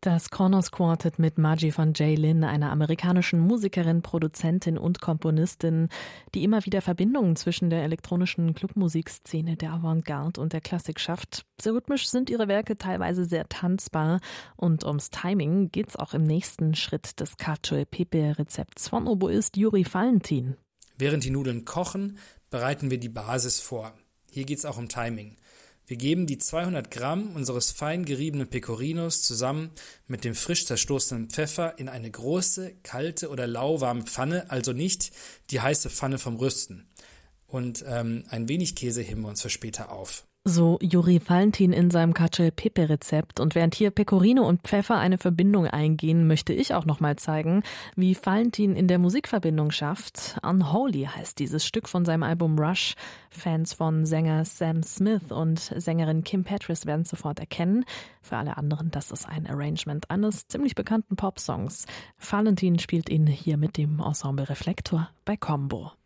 Das Kronos Quartet mit Margie von J. Lin, einer amerikanischen Musikerin, Produzentin und Komponistin, die immer wieder Verbindungen zwischen der elektronischen Clubmusikszene, der Avantgarde und der Klassik schafft. Sehr rhythmisch sind ihre Werke teilweise sehr tanzbar und ums Timing geht's auch im nächsten Schritt des Cacio e Pepe-Rezepts von Oboist Juri Valentin. Während die Nudeln kochen, bereiten wir die Basis vor. Hier geht's auch um Timing. Wir geben die 200 Gramm unseres fein geriebenen Pecorinos zusammen mit dem frisch zerstoßenen Pfeffer in eine große, kalte oder lauwarme Pfanne, also nicht die heiße Pfanne vom Rüsten. Und ein wenig Käse heben wir uns für später auf. So Juri Valentin in seinem Cacio e Pepe-Rezept. Und während hier Pecorino und Pfeffer eine Verbindung eingehen, möchte ich auch nochmal zeigen, wie Valentin in der Musikverbindung schafft. Unholy heißt dieses Stück von seinem Album Rush. Fans von Sänger Sam Smith und Sängerin Kim Petras werden sofort erkennen. Für alle anderen, das ist ein Arrangement eines ziemlich bekannten Popsongs. Valentin spielt ihn hier mit dem Ensemble Reflektor bei Combo.